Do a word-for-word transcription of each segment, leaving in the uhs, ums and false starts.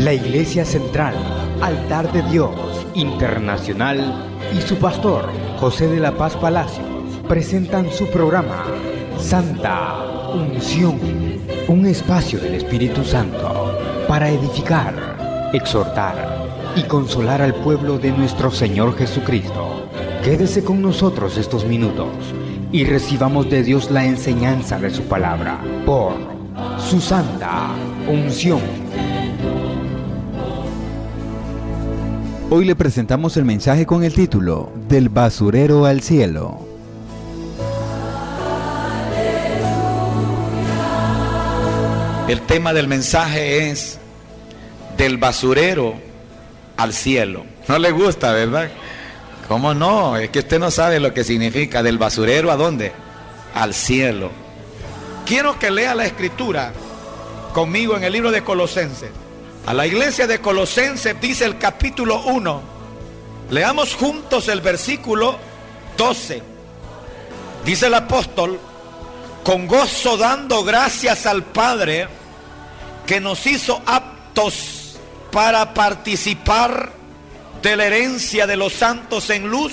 La Iglesia Central, Altar de Dios Internacional y su pastor, José de la Paz Palacios, presentan su programa Santa Unción, un espacio del Espíritu Santo para edificar, exhortar y consolar al pueblo de nuestro Señor Jesucristo. Quédese con nosotros estos minutos y recibamos de Dios la enseñanza de su palabra por su Santa Unción. Hoy le presentamos el mensaje con el título Del basurero al cielo. El tema del mensaje es del basurero al cielo. No le gusta, ¿verdad? ¿Cómo no? Es que usted no sabe lo que significa del basurero a dónde, al cielo. Quiero que lea la escritura conmigo en el libro de Colosenses. A la iglesia de Colosenses dice el capítulo uno. Leamos juntos el versículo doce. Dice el apóstol: con gozo dando gracias al Padre que nos hizo aptos para participar de la herencia de los santos en luz,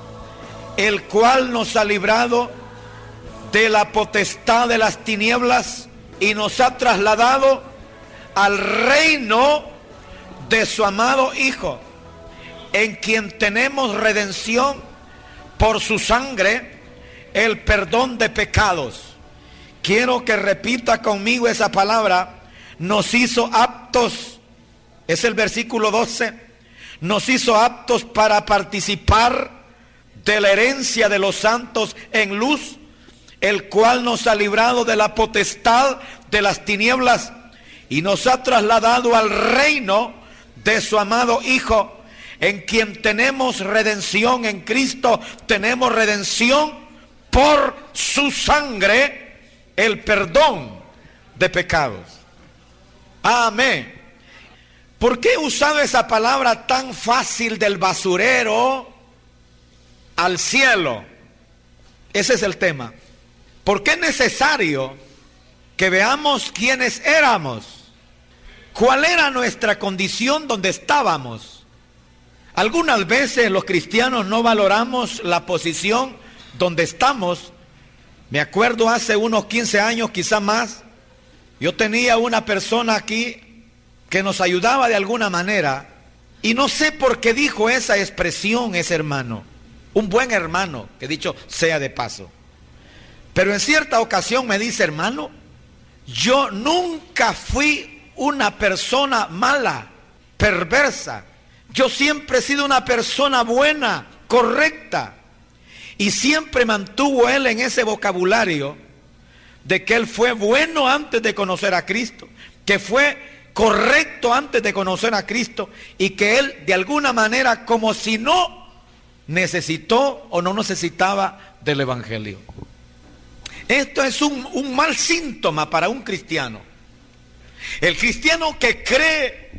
el cual nos ha librado de la potestad de las tinieblas y nos ha trasladado al reino de su amado Hijo, en quien tenemos redención por su sangre, el perdón de pecados. Quiero que repita conmigo esa palabra: nos hizo aptos. Es el versículo doce. Nos hizo aptos para participar de la herencia de los santos en luz, el cual nos ha librado de la potestad de las tinieblas y nos ha trasladado al reino de su amado Hijo, en quien tenemos redención en Cristo. Tenemos redención por su sangre, el perdón de pecados. Amén. ¿Por qué he usado esa palabra tan fácil del basurero al cielo? Ese es el tema. Porque es necesario que veamos quiénes éramos, cuál era nuestra condición donde estábamos. Algunas veces los cristianos no valoramos la posición donde estamos. Me acuerdo hace unos quince años, quizá más, yo tenía una persona aquí que nos ayudaba de alguna manera, y no sé por qué dijo esa expresión ese hermano, un buen hermano, que dicho sea de paso. Pero en cierta ocasión me dice: hermano, yo nunca fui una persona mala, perversa. Yo siempre he sido una persona buena, correcta. Y siempre mantuvo él en ese vocabulario de que él fue bueno antes de conocer a Cristo, que fue correcto antes de conocer a Cristo, y que él de alguna manera como si no necesitó o no necesitaba del evangelio. Esto es un, un mal síntoma para un cristiano. El cristiano que cree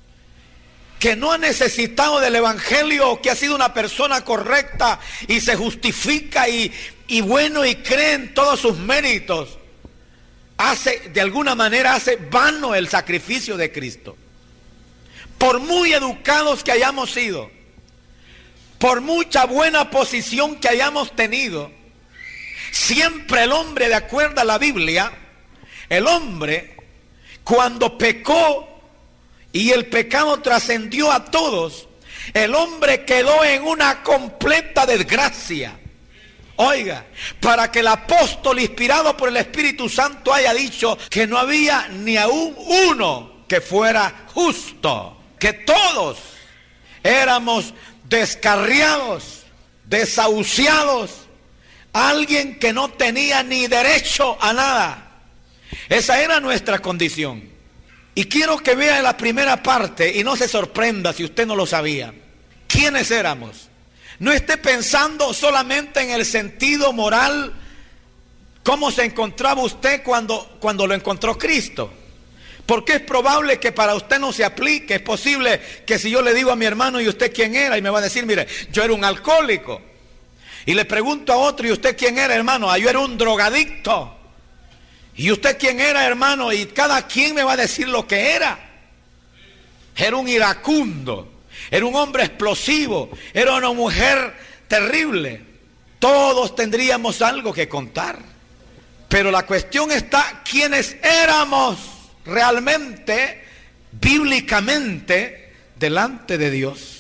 que no ha necesitado del evangelio, que ha sido una persona correcta y se justifica y, y bueno y cree en todos sus méritos, hace, de alguna manera hace vano el sacrificio de Cristo. Por muy educados que hayamos sido, por mucha buena posición que hayamos tenido, siempre el hombre, de acuerdo a la Biblia, el hombre cuando pecó y el pecado trascendió a todos, el hombre quedó en una completa desgracia. Oiga, para que el apóstol inspirado por el Espíritu Santo haya dicho que no había ni aún uno que fuera justo, que todos éramos descarriados, desahuciados, alguien que no tenía ni derecho a nada. Esa era nuestra condición. Y quiero que vea la primera parte y no se sorprenda si usted no lo sabía. ¿Quiénes éramos? No esté pensando solamente en el sentido moral, cómo se encontraba usted cuando, cuando lo encontró Cristo. Porque es probable que para usted no se aplique. Es posible que si yo le digo a mi hermano: ¿y usted quién era? Y me va a decir: mire, yo era un alcohólico. Y le pregunto a otro: ¿y usted quién era, hermano? Ah, yo era un drogadicto. ¿Y usted quién era, hermano? Y cada quien me va a decir lo que era. era un iracundo, era un hombre explosivo, era una mujer terrible. Todos tendríamos algo que contar. Pero la cuestión está, ¿quiénes éramos realmente, bíblicamente, delante de Dios?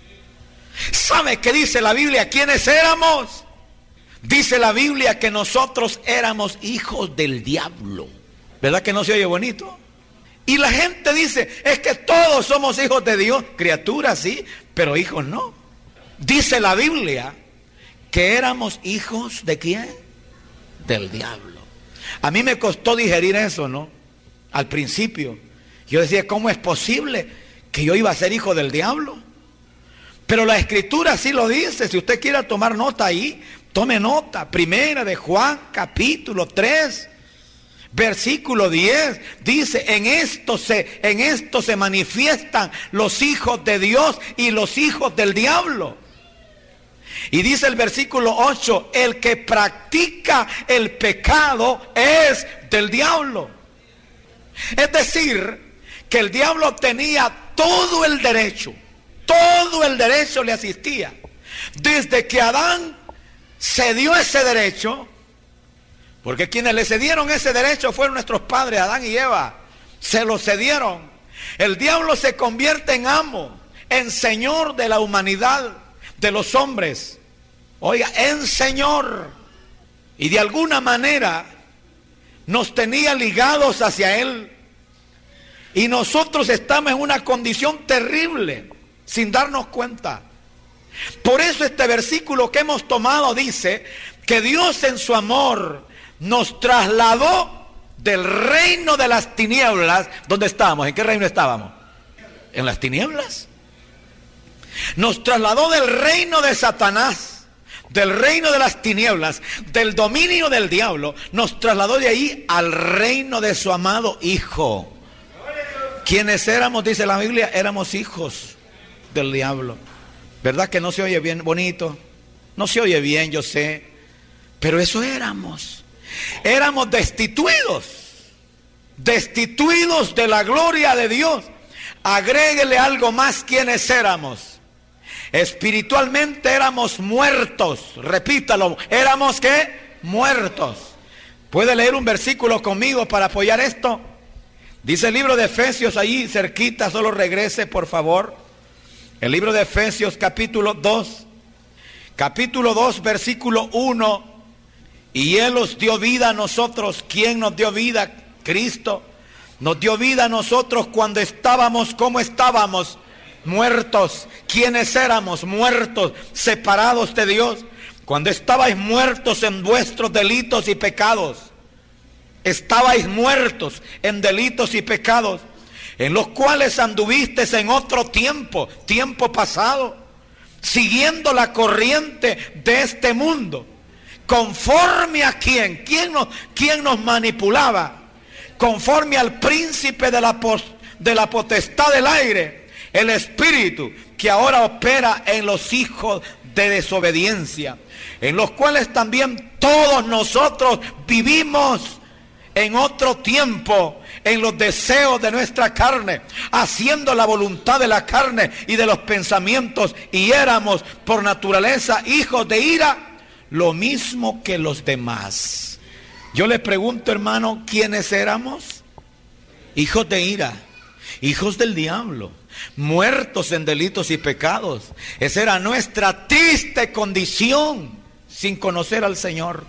¿Sabe qué dice la Biblia? ¿Quiénes éramos? Dice la Biblia que nosotros éramos hijos del diablo. ¿Verdad que no se oye bonito? Y la gente dice, es que todos somos hijos de Dios. Criaturas sí, pero hijos no. Dice la Biblia que éramos hijos ¿de quién? Del diablo. A mí me costó digerir eso, ¿no? Al principio. Yo decía, ¿cómo es posible que yo iba a ser hijo del diablo? Pero la Escritura sí lo dice. Si usted quiere tomar nota ahí, tome nota. Primera de Juan, capítulo tres, versículo diez. Dice, en esto se, en esto se manifiestan los hijos de Dios y los hijos del diablo. Y dice el versículo ocho, el que practica el pecado es del diablo. Es decir, que el diablo tenía todo el derecho, todo el derecho le asistía. Desde que Adán se dio ese derecho, porque quienes le cedieron ese derecho fueron nuestros padres, Adán y Eva, se lo cedieron. El diablo se convierte en amo, en señor de la humanidad, de los hombres. Oiga, en señor. Y de alguna manera nos tenía ligados hacia él. Y nosotros estamos en una condición terrible, sin darnos cuenta. Por eso este versículo que hemos tomado dice que Dios en su amor nos trasladó del reino de las tinieblas. ¿Dónde estábamos? ¿En qué reino estábamos? En las tinieblas. Nos trasladó del reino de Satanás, del reino de las tinieblas, del dominio del diablo. Nos trasladó de ahí al reino de su amado Hijo. ¿Quiénes éramos? Dice la Biblia, éramos hijos del diablo. ¿Verdad que no se oye bien bonito? No se oye bien, yo sé. Pero eso éramos. Éramos destituidos. Destituidos de la gloria de Dios. Agréguele algo más, ¿quiénes éramos? Espiritualmente éramos muertos. Repítalo. ¿Éramos qué? Muertos. ¿Puede leer un versículo conmigo para apoyar esto? Dice el libro de Efesios ahí cerquita, solo regrese por favor. El libro de Efesios capítulo dos. Capítulo dos versículo uno. Y Él nos dio vida a nosotros. ¿Quién nos dio vida? Cristo. Nos dio vida a nosotros cuando estábamos, ¿cómo estábamos? Muertos. ¿Quiénes éramos? Muertos, separados de Dios. Cuando estabais muertos en vuestros delitos y pecados. Estabais muertos en delitos y pecados, en los cuales anduvisteis en otro tiempo, tiempo pasado, siguiendo la corriente de este mundo. ¿Conforme a quién? ¿Quién nos, quién nos manipulaba? Conforme al príncipe de la, pos, de la potestad del aire, el espíritu que ahora opera en los hijos de desobediencia, en los cuales también todos nosotros vivimos en otro tiempo, en los deseos de nuestra carne, haciendo la voluntad de la carne y de los pensamientos, y éramos por naturaleza hijos de ira, lo mismo que los demás. Yo le pregunto, hermano, ¿quiénes éramos? Hijos de ira, hijos del diablo, muertos en delitos y pecados. Esa era nuestra triste condición sin conocer al Señor.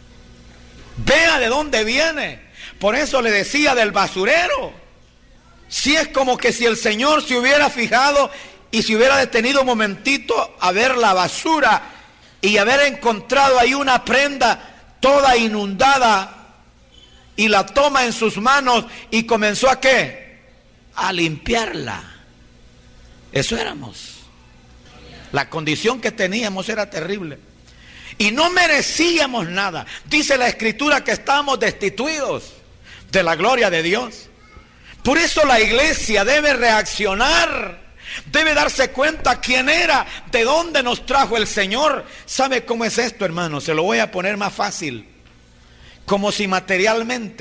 Vea de dónde viene. Por eso le decía del basurero. Si es como que si el Señor se hubiera fijado y se hubiera detenido un momentito a ver la basura y haber encontrado ahí una prenda toda inundada y la toma en sus manos y comenzó a ¿qué? A limpiarla. Eso éramos. La condición que teníamos era terrible. Y no merecíamos nada. Dice la Escritura que estábamos destituidos de la gloria de Dios. Por eso la iglesia debe reaccionar. Debe darse cuenta quién era, de dónde nos trajo el Señor. ¿Sabe cómo es esto, hermano? Se lo voy a poner más fácil. Como si materialmente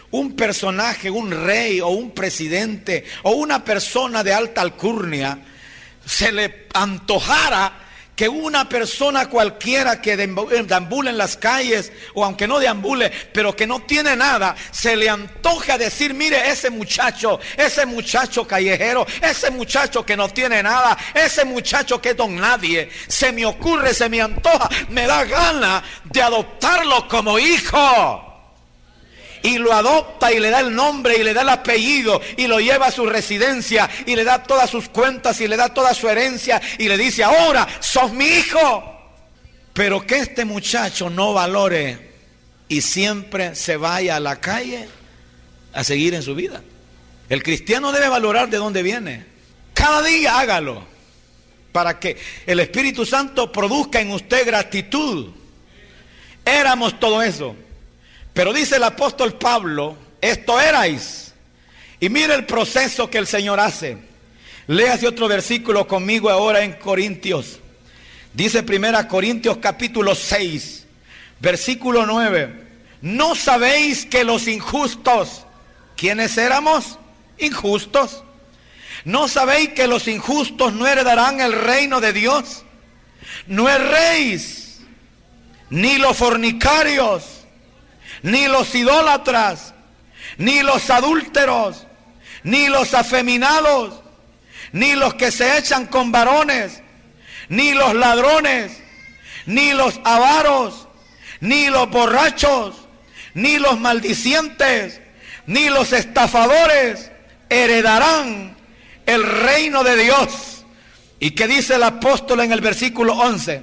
un personaje, un rey o un presidente o una persona de alta alcurnia, se le antojara que una persona cualquiera que deambule en las calles, o aunque no deambule, pero que no tiene nada, se le antoja decir: mire, ese muchacho, ese muchacho callejero, ese muchacho que no tiene nada, ese muchacho que es don nadie, se me ocurre, se me antoja, me da gana de adoptarlo como hijo. Y lo adopta y le da el nombre y le da el apellido y lo lleva a su residencia y le da todas sus cuentas y le da toda su herencia y le dice: ahora sos mi hijo. Pero que este muchacho no valore y siempre se vaya a la calle a seguir en su vida. El cristiano debe valorar de dónde viene. Cada día hágalo para que el Espíritu Santo produzca en usted gratitud. Éramos todo eso. Pero dice el apóstol Pablo: esto erais. Y mire el proceso que el Señor hace. Léase otro versículo conmigo ahora en Corintios. Dice primera Corintios capítulo seis, versículo nueve. ¿No sabéis que los injustos, ¿quiénes éramos? Injustos. ¿No sabéis que los injustos no heredarán el reino de Dios? No erréis, ni los fornicarios, ni los idólatras, ni los adúlteros, ni los afeminados, ni los que se echan con varones, ni los ladrones, ni los avaros, ni los borrachos, ni los maldicientes, ni los estafadores heredarán el reino de Dios. ¿Y qué dice el apóstol en el versículo once?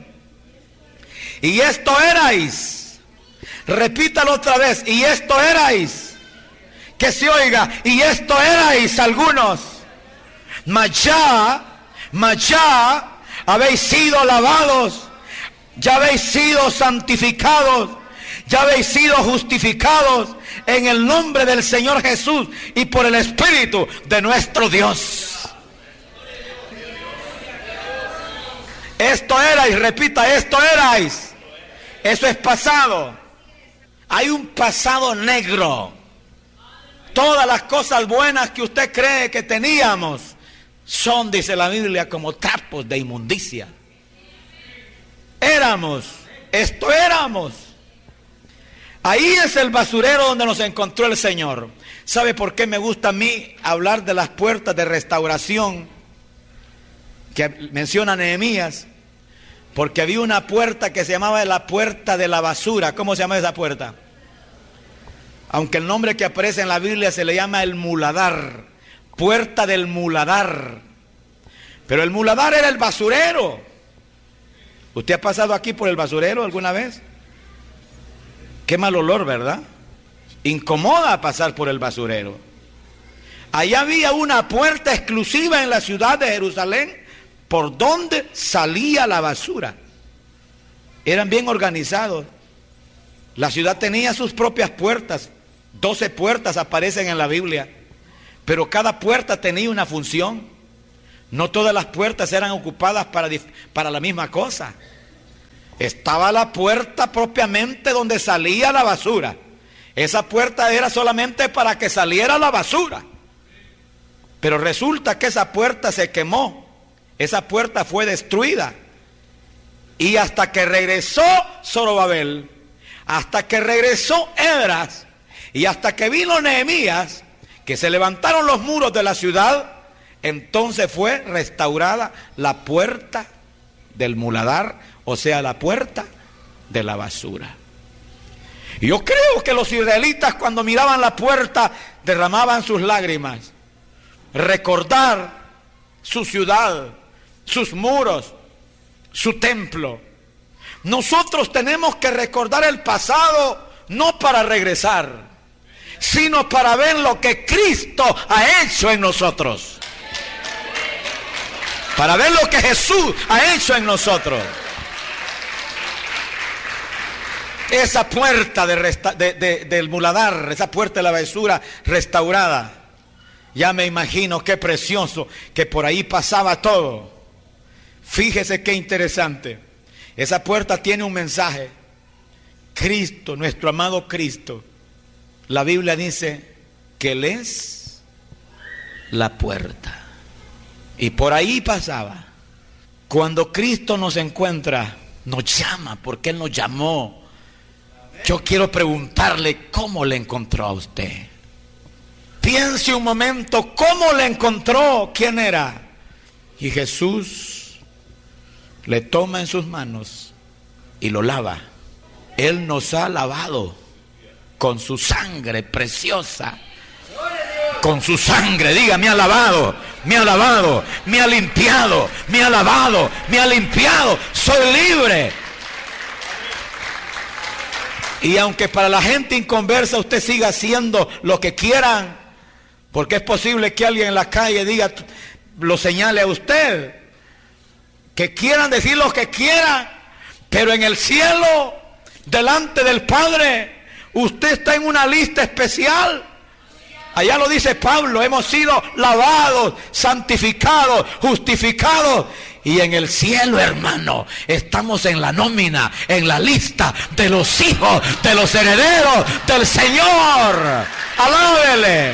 Y esto erais. Repítalo otra vez: y esto erais. Que se oiga: y esto erais algunos. Mas ya, mas ya habéis sido lavados, ya habéis sido santificados, ya habéis sido justificados en el nombre del Señor Jesús y por el Espíritu de nuestro Dios. Esto erais, repita: esto erais. Eso es pasado. Hay un pasado negro. Todas las cosas buenas que usted cree que teníamos son, dice la Biblia, como trapos de inmundicia. Éramos, esto éramos. Ahí es el basurero donde nos encontró el Señor. ¿Sabe por qué me gusta a mí hablar de las puertas de restauración que menciona Nehemías? Porque había una puerta que se llamaba la puerta de la basura. ¿Cómo se llama esa puerta? Aunque el nombre que aparece en la Biblia se le llama el muladar. Puerta del muladar. Pero el muladar era el basurero. ¿Usted ha pasado aquí por el basurero alguna vez? Qué mal olor, ¿verdad? Incomoda pasar por el basurero. Allá había una puerta exclusiva en la ciudad de Jerusalén por donde salía la basura. Eran bien organizados. La ciudad tenía sus propias puertas. Doce puertas aparecen en la Biblia. Pero cada puerta tenía una función. No todas las puertas eran ocupadas para, para la misma cosa. Estaba la puerta propiamente donde salía la basura. Esa puerta era solamente para que saliera la basura. Pero resulta que esa puerta se quemó. Esa puerta fue destruida. Y hasta que regresó Zorobabel, hasta que regresó Esdras, y hasta que vino Nehemías, que se levantaron los muros de la ciudad, entonces fue restaurada la puerta del muladar, o sea, la puerta de la basura. Y yo creo que los israelitas, cuando miraban la puerta, derramaban sus lágrimas. Recordar su ciudad, sus muros, su templo. Nosotros tenemos que recordar el pasado, no para regresar, sino para ver lo que Cristo ha hecho en nosotros. Para ver lo que Jesús ha hecho en nosotros. Esa puerta de resta, de, de, del muladar, esa puerta de la basura restaurada. Ya me imagino qué precioso que por ahí pasaba todo. Fíjese qué interesante. Esa puerta tiene un mensaje. Cristo, nuestro amado Cristo, La Biblia dice que Él es la puerta. Y por ahí pasaba. Cuando Cristo nos encuentra, nos llama, porque Él nos llamó. Yo quiero preguntarle, ¿cómo le encontró a usted? Piense un momento, ¿cómo le encontró? ¿Quién era? Y Jesús le toma en sus manos y lo lava. Él nos ha lavado con su sangre preciosa. Con su sangre, diga, me ha lavado, me ha lavado, me ha limpiado, me ha lavado, me ha limpiado, soy libre. Y aunque para la gente inconversa usted siga haciendo lo que quieran, porque es posible que alguien en la calle diga, lo señale a usted, que quieran decir lo que quieran, pero en el cielo, delante del Padre, usted está en una lista especial. Allá lo dice Pablo, hemos sido lavados, santificados, justificados. Y en el cielo, hermano, estamos en la nómina, en la lista de los hijos, de los herederos del Señor. Alábele.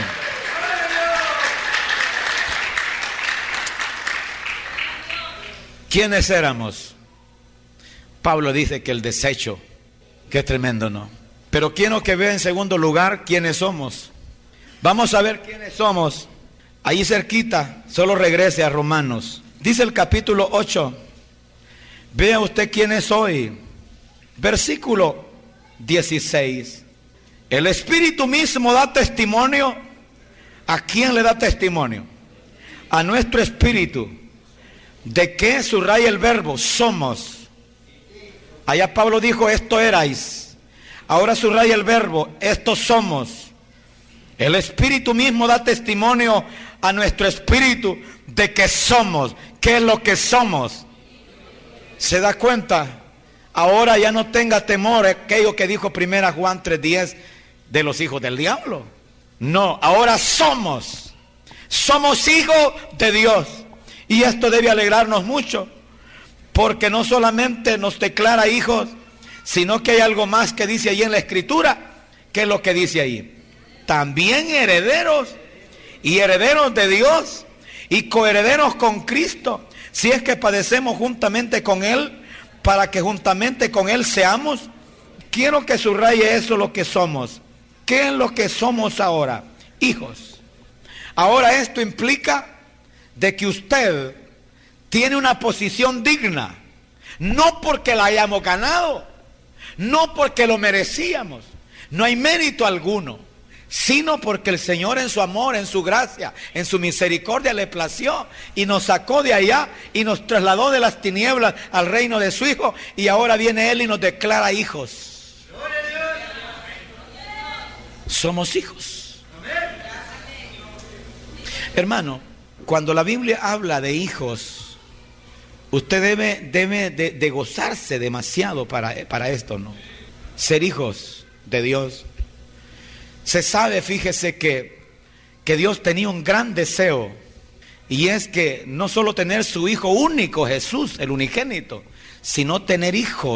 ¿Quiénes éramos? Pablo dice que el desecho, qué tremendo, ¿no? Pero quiero que vea en segundo lugar quiénes somos. Vamos a ver quiénes somos. Ahí cerquita, solo regrese a Romanos. Dice el capítulo ocho. Vea usted quién soy. Versículo dieciséis. El Espíritu mismo da testimonio. ¿A quién le da testimonio? A nuestro espíritu. ¿De qué subraya el verbo? Somos. Allá Pablo dijo, esto erais. Ahora subraya el verbo, estos somos. El Espíritu mismo da testimonio a nuestro espíritu de que somos. ¿Qué es lo que somos? ¿Se da cuenta? Ahora ya no tenga temor aquello que dijo primera Juan tres diez de los hijos del diablo. No, ahora somos. Somos hijos de Dios. Y esto debe alegrarnos mucho, porque no solamente nos declara hijos, sino que hay algo más que dice ahí en la Escritura. ¿Qué es lo que dice ahí? También herederos, y herederos de Dios, y coherederos con Cristo, si es que padecemos juntamente con Él, para que juntamente con Él seamos. Quiero que subraye eso, lo que somos. ¿Qué es lo que somos ahora? Hijos. Ahora esto implica de que usted tiene una posición digna, no porque la hayamos ganado, no porque lo merecíamos, no hay mérito alguno, sino porque el Señor en su amor, en su gracia, en su misericordia le plació y nos sacó de allá y nos trasladó de las tinieblas al reino de su Hijo, y ahora viene Él y nos declara hijos. Somos hijos. Hermano, cuando la Biblia habla de hijos, usted debe, debe de, de gozarse demasiado para, para esto, ¿no? Ser hijos de Dios. Se sabe, fíjese que, que Dios tenía un gran deseo, y es que no solo tener su Hijo único, Jesús, el unigénito, sino tener hijos.